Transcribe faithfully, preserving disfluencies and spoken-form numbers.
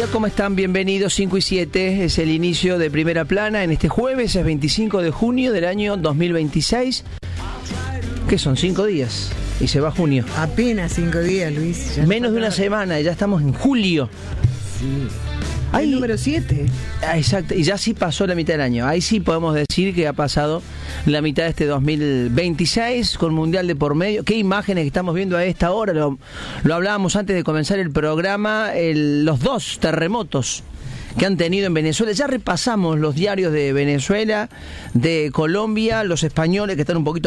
¿cómo están? Bienvenidos, cinco y siete, es el inicio de Primera Plana en este jueves, es veinticinco de junio del año dos mil veintiséis. ¿Qué son? Cinco días y se va junio. Apenas cinco días, Luis. Ya Menos de una semana, ya estamos en julio. Sí. Ahí, el número siete. Ah, exacto, y ya sí pasó la mitad del año. Ahí sí podemos decir que ha pasado la mitad de este dos mil veintiséis con Mundial de por medio. Qué imágenes que estamos viendo a esta hora. Lo, lo hablábamos antes de comenzar el programa. El, los dos terremotos que han tenido en Venezuela. Ya repasamos los diarios de Venezuela, de Colombia, los españoles que están un poquito